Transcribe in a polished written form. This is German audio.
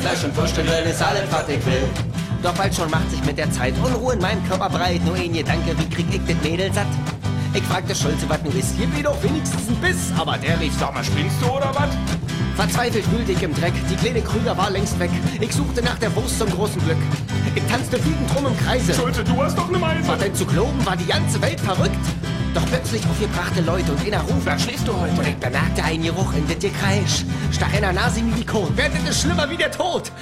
Fleisch und Wurst und Grill ist alles, was ich will. Doch bald schon macht sich mit der Zeit Unruhe in meinem Körper breit. Nur ein Gedanke, wie krieg ich das Mädel satt? Ich fragte Schulze, was nun ist. Gib mir doch wenigstens einen Biss. Aber der rief, sag mal, spinnst du oder was? Verzweifelt wühlte ich im Dreck. Die kleine Krüger war längst weg. Ich suchte nach der Wurst zum großen Glück. Ich tanzte wütend rum im Kreise. Schulze, du hast doch eine Meise. War denn zu glauben, war die ganze Welt verrückt? Doch plötzlich aufgebrachte Leute und einer Ruf. Was schläfst du heute? Und ich bemerkte einen Geruch in das Gekreisch. Stach in der Nase wie die Kot. Werd das schlimmer wie der Tod.